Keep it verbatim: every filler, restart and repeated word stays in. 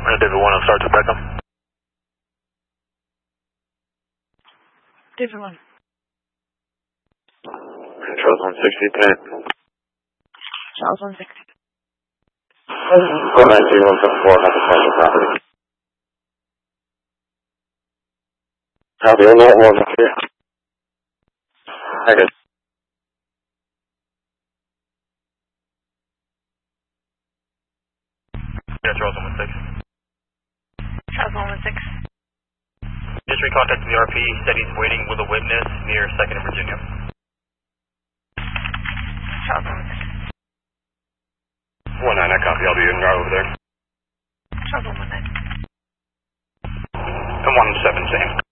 David one on Sergeant Beckham. David one. Charles one sixty, ten. Charles one sixty. one nine zero one seven four, have a special property. Copy, I'm not one up here. Okay. Yeah, Charles one one six. Charles one one six. District contacted the R P, said he's waiting with a witness near second and Virginia. Charles one one six. one nine, I copy, I'll be in guard over there. Charles one one nine. And one seven, same.